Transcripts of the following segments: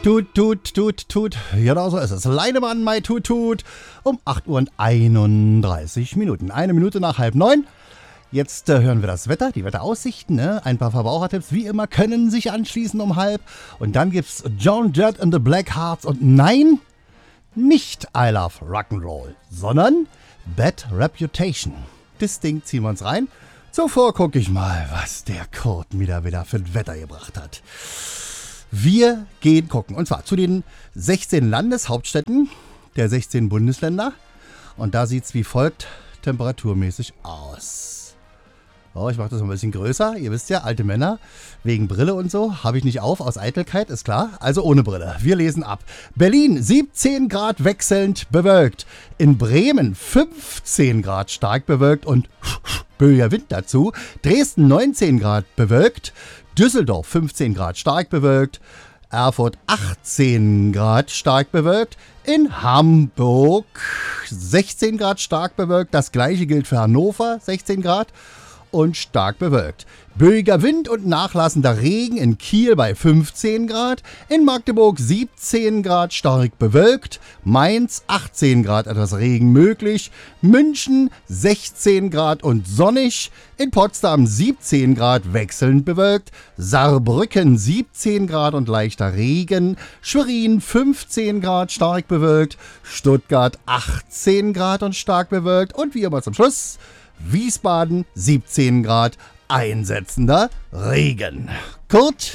Tut. Genau so ist es. Leinemann, mai tut. Um 8 Uhr und 31 Minuten. 1 Minute nach 8:30. Jetzt hören wir das Wetter, die Wetteraussichten. Ne? Ein paar Verbrauchertipps, wie immer, können sich anschließen um 12:30. Und dann gibt's Joan Jett and the Blackhearts. Und nein, nicht I Love Rock'n'Roll, sondern Bad Reputation. Das Ding ziehen wir uns rein. Zuvor gucke ich mal, was der Kurt wieder für ein Wetter gebracht hat. Wir gehen gucken, und zwar zu den 16 Landeshauptstädten der 16 Bundesländer. Und da sieht es wie folgt temperaturmäßig aus. Oh, ich mache das mal ein bisschen größer. Ihr wisst ja, alte Männer, wegen Brille und so, habe ich nicht auf, aus Eitelkeit, ist klar. Also ohne Brille. Wir lesen ab. Berlin, 17 Grad wechselnd bewölkt. In Bremen, 15 Grad stark bewölkt und böiger Wind dazu. Dresden, 19 Grad bewölkt. Düsseldorf 15 Grad stark bewölkt, Erfurt 18 Grad stark bewölkt, in Hamburg 16 Grad stark bewölkt, das gleiche gilt für Hannover, 16 Grad und stark bewölkt. Böiger Wind und nachlassender Regen in Kiel bei 15 Grad, in Magdeburg 17 Grad stark bewölkt, Mainz 18 Grad etwas Regen möglich, München 16 Grad und sonnig, in Potsdam 17 Grad wechselnd bewölkt, Saarbrücken 17 Grad und leichter Regen, Schwerin 15 Grad stark bewölkt, Stuttgart 18 Grad und stark bewölkt und wie immer zum Schluss Wiesbaden 17 Grad einsetzender Regen. Kurt,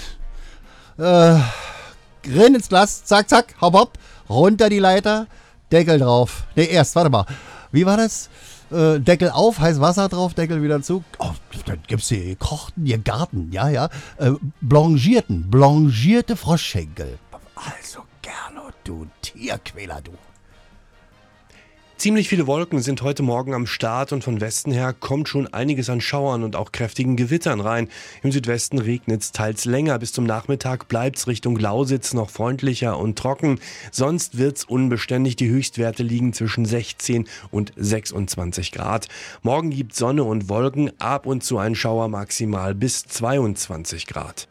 renn ins Glas, zack, hopp, runter die Leiter, Deckel drauf. Ne, warte mal, wie war das? Deckel auf, heiß Wasser drauf, Deckel wieder zu. Oh, dann gibt's hier gekochten, Garten, ja. Blanchierte Froschschenkel. Also gerne, du Tierquäler, du. Ziemlich viele Wolken sind heute Morgen am Start und von Westen her kommt schon einiges an Schauern und auch kräftigen Gewittern rein. Im Südwesten regnet es teils länger. Bis zum Nachmittag bleibt es Richtung Lausitz noch freundlicher und trocken. Sonst wird es unbeständig. Die Höchstwerte liegen zwischen 16 und 26 Grad. Morgen gibt Sonne und Wolken, ab und zu ein Schauer maximal bis 22 Grad.